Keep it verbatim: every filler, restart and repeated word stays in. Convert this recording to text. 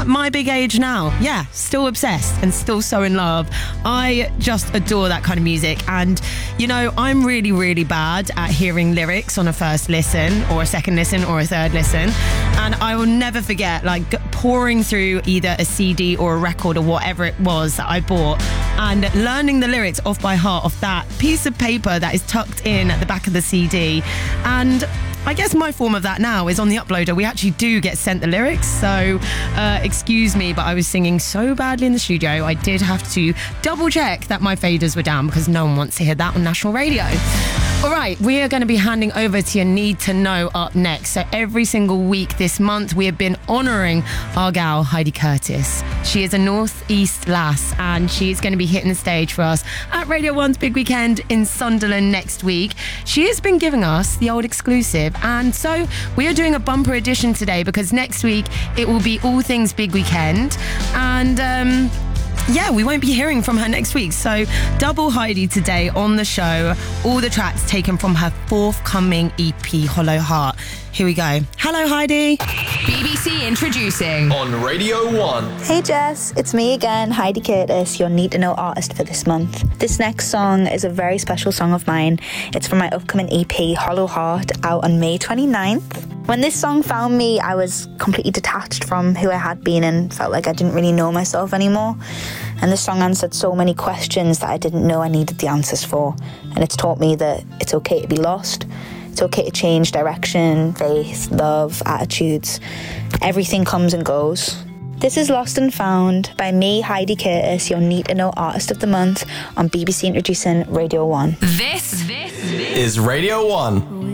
my big age now, yeah, still obsessed and still so in love. I just adore that kind of music. And, you know, I'm really, really bad at hearing lyrics on a first listen or a second listen or a third listen. And I will never forget, like, pouring through either a C D or a record or whatever it was that I bought and learning the lyrics off by heart off that piece of paper that is tucked in at the back of the C D. And I guess my form of that now is on the uploader. We actually do get sent the lyrics. So uh, excuse me, but I was singing so badly in the studio, I did have to double check that my faders were down because no one wants to hear that on national radio. All right, we are going to be handing over to your Need to Know up next. So every single week this month, we have been honouring our gal, Heidi Curtis. She is a Northeast lass and she is going to be hitting the stage for us at Radio one's Big Weekend in Sunderland next week. She has been giving us the old exclusive. And so we are doing a bumper edition today because next week it will be all things Big Weekend. And um, yeah, we won't be hearing from her next week. So double Heidi today on the show. All the tracks taken from her forthcoming E P, Hollow Heart. Here we go. Hello, Heidi. B B C introducing on Radio one. Hey Jess, it's me again, Heidi Curtis, your Need to Know artist for this month. This next song is a very special song of mine. It's from my upcoming E P, Hollow Heart, out on May twenty-ninth. When this song found me, I was completely detached from who I had been and felt like I didn't really know myself anymore. And this song answered so many questions that I didn't know I needed the answers for. And it's taught me that it's okay to be lost. It's okay to change direction, faith, love, attitudes. Everything comes and goes. This is Lost and Found by me, Heidi Curtis, your Need to Know Artist of the Month on B B C Introducing Radio one. This, this, this is Radio one.